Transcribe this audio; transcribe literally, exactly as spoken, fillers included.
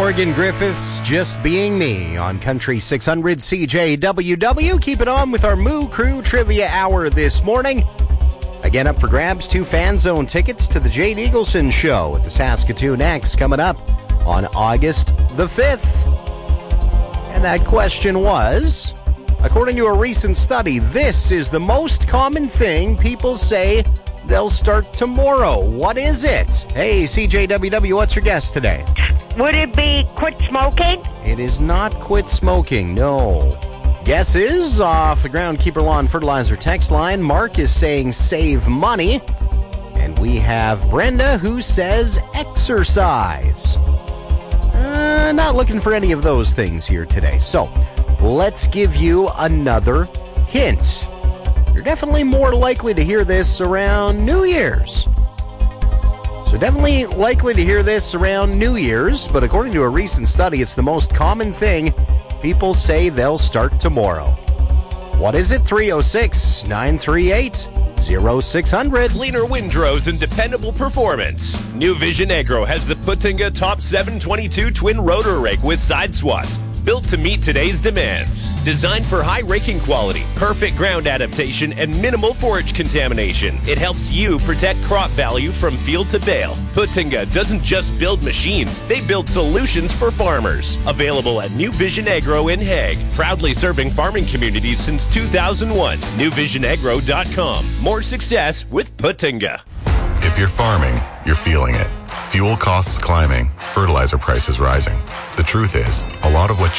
Morgan Griffiths, Just Being Me on Country six hundred C J W W. Keep it on with our Moo Crew Trivia Hour this morning. Again, up for grabs, two Fan Zone tickets to the Jade Eagleson Show at the Saskatoon X coming up on August the fifth. And that question was, according to a recent study, this is the most common thing people say they'll start tomorrow. What is it? Hey, C J W W, what's your guess today? Would it be quit smoking? It is not quit smoking, no. Guess is off the Groundkeeper Lawn Fertilizer text line. Mark is saying save money. And we have Brenda who says exercise. Uh, not looking for any of those things here today. So, let's give you another hint. You're definitely more likely to hear this around New Year's. So definitely likely to hear this around New Year's, but according to a recent study, it's the most common thing people say they'll start tomorrow. What is it? three oh six, nine three eight, oh six hundred. Cleaner windrows and dependable performance. New Vision Agro has the Putinga Top seven twenty-two twin rotor rake with side swaths. Built to meet today's demands. Designed for high raking quality, perfect ground adaptation, and minimal forage contamination. It helps you protect crop value from field to bale. Putinga doesn't just build machines, they build solutions for farmers. Available at New Vision Agro in Hague. Proudly serving farming communities since two thousand one. new vision agro dot com. More success with Putinga. If you're farming, you're feeling it. Fuel costs climbing, fertilizer prices rising. The truth is, a lot of what